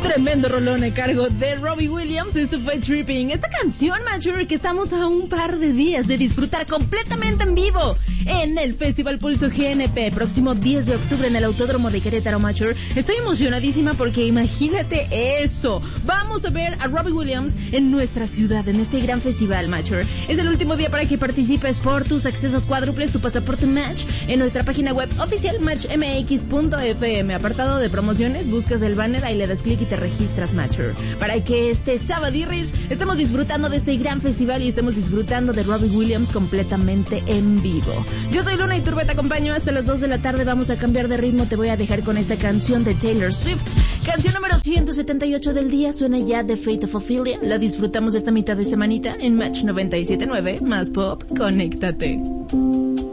Tremendo rolón a cargo de Robbie Williams. Esto fue Tripping. Esta canción, Mature, que estamos a un par de días de disfrutar completamente en vivo en el Festival Pulso GNP, próximo 10 de octubre en el Autódromo de Querétaro, Mature. Estoy emocionadísima porque imagínate eso. Vamos a ver a Robbie Williams en nuestra ciudad, en este gran festival, Mature. Es el último día para que participes por tus accesos cuádruples, tu pasaporte Match, en nuestra página web oficial matchmx.fm. Apartado de promociones, buscas el banner, ahí le das clic y te registras, Mature, para que este sabadirris estemos disfrutando de este gran festival y estemos disfrutando de Robbie Williams completamente en vivo. Yo soy Luna Iturbe, te acompaño hasta las 2 de la tarde. Vamos a cambiar de ritmo, te voy a dejar con esta canción de Taylor Swift, canción número 178 del día. Suena ya The Fate of Ophelia. La disfrutamos esta mitad de semanita en Match 97.9, más pop, conéctate.